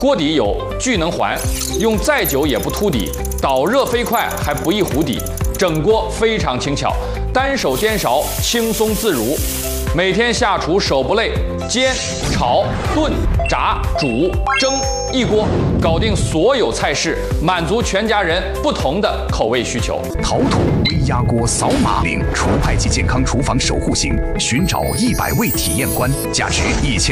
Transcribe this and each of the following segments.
锅底有聚能环，用再久也不凸底，导热飞快还不易糊底，整锅非常轻巧，单手颠勺轻松自如。每天下厨手不累，煎、炒、炖、炸、煮、蒸，一锅搞定所有菜式，满足全家人不同的口味需求。 陶土微压锅扫码领厨派及健康厨房守护型，寻找100位体验官，价值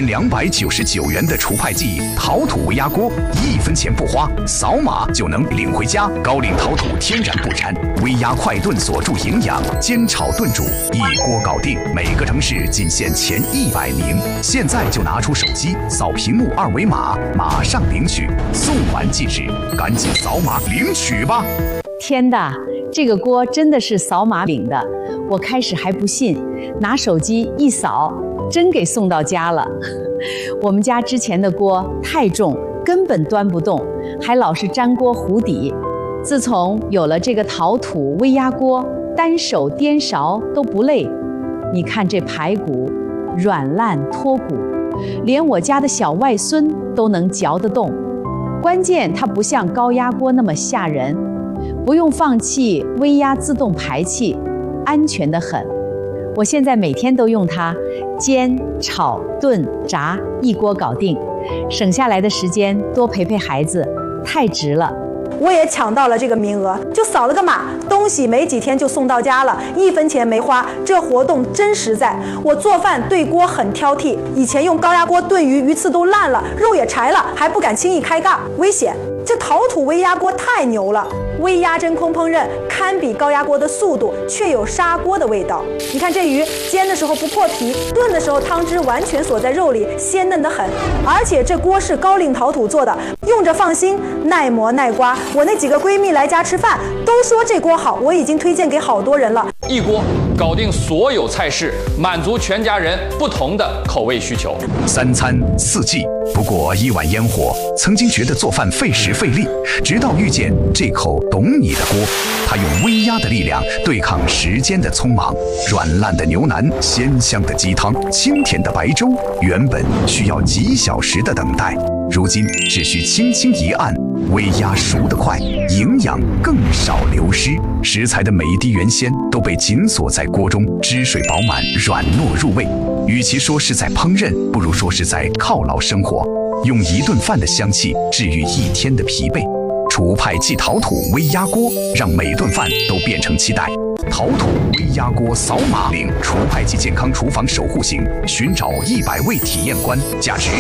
1299元的厨派记陶土微压锅，1分钱不花，扫码就能领回家。高岭陶土天然不粘，微压快炖锁住营养，煎炒炖煮一锅搞定，每个城市仅限前100名。现在就拿出手机扫屏幕2维码，马上领取，送完即止，赶紧扫码领取吧！ 天的，这个锅真的是扫码领的，我开始还不信，拿手机一扫，真给送到家了。我们家之前的锅太重，根本端不动，还老是粘锅糊底。自从有了这个陶土微压锅，单手颠勺都不累。你看这排骨软烂脱骨，连我家的小外孙都能嚼得动。关键它不像高压锅那么吓人，不用放气微压自动排气，安全得很。我现在每天都用它煎、炒、炖、炸，一锅搞定，省下来的时间多陪陪孩子，太值了。 我也抢到了这个名额，就扫了个码，东西没几天就送到家了，1分钱没花，这活动真实在。我做饭对锅很挑剔，以前用高压锅炖鱼，鱼刺都烂了，肉也柴了，还不敢轻易开盖，危险。这陶土微压锅太牛了，微压真空烹饪堪比高压锅的速度，却有砂锅的味道。你看这鱼煎的时候不破皮，炖的时候汤汁完全锁在肉里，鲜嫩得很。而且这锅是高岭陶土做的，用着放心，耐磨耐刮。我那几个闺蜜来家吃饭都说这锅好，我已经推荐给好多人了。 一锅搞定所有菜式，满足全家人不同的口味需求。 3餐4季，不过1碗烟火。曾经觉得做饭费时费力，直到遇见这口懂你的锅，它用微压的力量对抗时间的匆忙。软烂的牛腩，鲜香的鸡汤，清甜的白粥，原本需要几小时的等待，如今只需轻轻一按，微压熟得快，营养更少流失。食材的每一滴原鲜都被紧锁在锅中，汁水饱满，软糯入味。与其说是在烹饪，不如说是在犒劳生活，用一顿饭的香气治愈1天的疲惫。厨派记陶土微压锅，让每顿饭都变成期待。陶土微压锅扫码领厨派记健康厨房守护型，寻找100位体验官，价值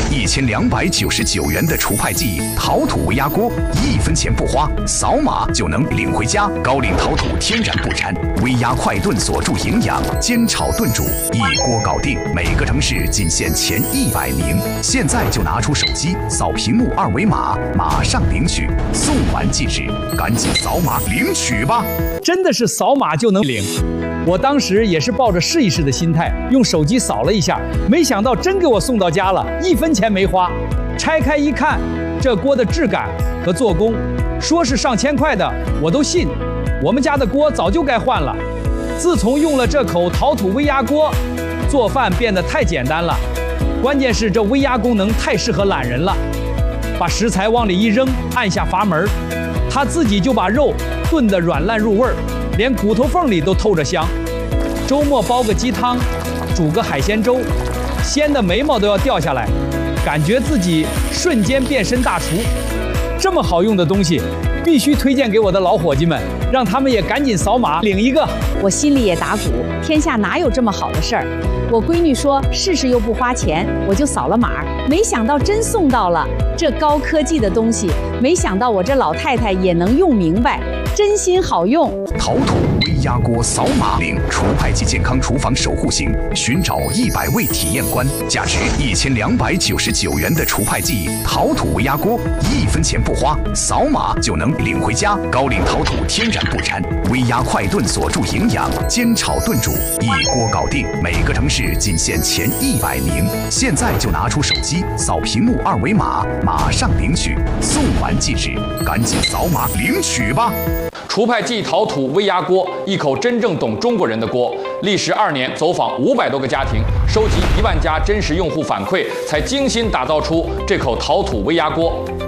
1299元的厨派记陶土微压锅，1分钱不花，扫码就能领回家。高岭陶土天然不粘，微压快炖锁住营养，煎炒炖煮一锅搞定，每个城市仅限前100名。现在就拿出手机扫屏幕2维码，马上领取，送完即止，赶紧扫码领取吧！ 真的是扫码就能领。我当时也是抱着试一试的心态，用手机扫了一下，没想到真给我送到家了，1分钱没花。拆开一看，这锅的质感和做工，说是上千块的，我都信。我们家的锅早就该换了。自从用了这口陶土微压锅，做饭变得太简单了。关键是这微压功能太适合懒人了，把食材往里一扔，按下阀门，它自己就把肉炖得软烂入味儿，连骨头缝里都透着香。周末煲个鸡汤，煮个海鲜粥，鲜的眉毛都要掉下来，感觉自己瞬间变身大厨。这么好用的东西，必须推荐给我的老伙计们，让他们也赶紧扫码领一个。 我心里也打鼓，天下哪有这么好的事儿？我闺女说试试又不花钱，我就扫了码，没想到真送到了。这高科技的东西，没想到我这老太太也能用明白，真心好用。 陶土微压锅扫码领厨派记健康厨房守护型，寻找100位体验官，价值1299元的厨派记陶土微压锅，1分钱不花，扫码就能领回家。高岭陶土天然不粘，微压快炖锁住营养，煎炒炖煮一锅搞定，每个城市仅限前100名。现在就拿出手机扫屏幕2维码，马上领取，送完即止，赶紧扫码领取吧！ 厨派记陶土微压锅，一口真正懂中国人的锅， 历时2年，走访500多个家庭，收集1万家真实用户反馈，才精心打造出这口陶土微压锅。